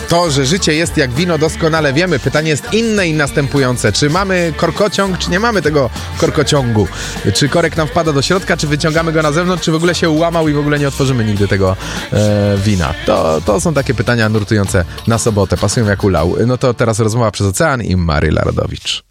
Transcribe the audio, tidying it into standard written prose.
To, że życie jest jak wino, doskonale wiemy. Pytanie jest inne i następujące. Czy mamy korkociąg, czy nie mamy tego korkociągu? Czy korek nam wpada do środka, czy wyciągamy go na zewnątrz, czy w ogóle się ułamał i w ogóle nie otworzymy nigdy tego wina? To są takie pytania nurtujące na sobotę. Pasują jak ulał. No to teraz rozmowa przez ocean i Maryla Rodowicz.